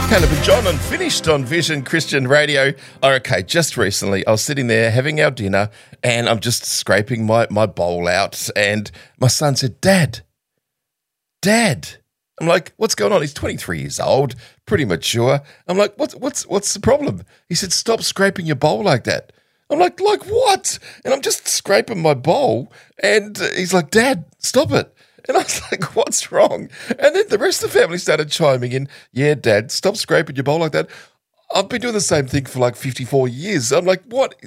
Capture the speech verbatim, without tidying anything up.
Caleb and John Unfinished on Vision Christian Radio. Oh, okay, just recently I was sitting there having our dinner and I'm just scraping my, my bowl out and my son said, Dad, Dad. I'm like, what's going on? He's twenty-three years old, pretty mature. I'm like, what's what's what's the problem? He said, stop scraping your bowl like that. I'm like, like what? And I'm just scraping my bowl and he's like, Dad, stop it. And I was like, what's wrong? And then the rest of the family started chiming in, yeah, Dad, stop scraping your bowl like that. I've been doing the same thing for like fifty-four years. I'm like, what?